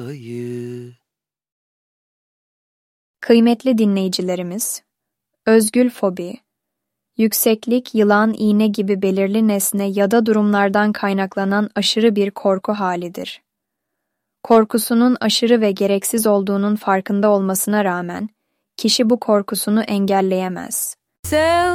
Ayı. Kıymetli dinleyicilerimiz, özgül fobi, yükseklik, yılan, iğne gibi belirli nesne ya da durumlardan kaynaklanan aşırı bir korku halidir. Korkusunun aşırı ve gereksiz olduğunun farkında olmasına rağmen, kişi bu korkusunu engelleyemez.